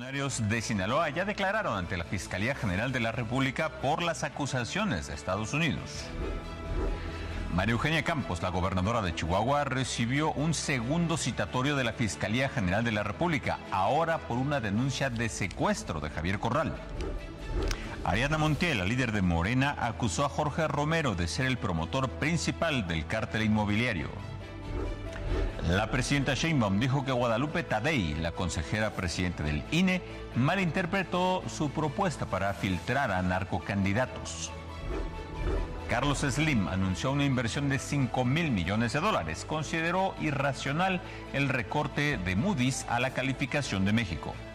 Funcionarios de Sinaloa ya declararon ante la Fiscalía General de la República por las acusaciones de Estados Unidos. María Eugenia Campos, la gobernadora de Chihuahua, recibió un segundo citatorio de la Fiscalía General de la República, ahora por una denuncia de secuestro de Javier Corral. Ariadna Montiel, la líder de Morena, acusó a Jorge Romero de ser el promotor principal del cártel inmobiliario. La presidenta Sheinbaum dijo que Guadalupe Tadei, la consejera presidente del INE, malinterpretó su propuesta para filtrar a narcocandidatos. Carlos Slim anunció una inversión de $5,000 millones. Consideró irracional el recorte de Moody's a la calificación de México.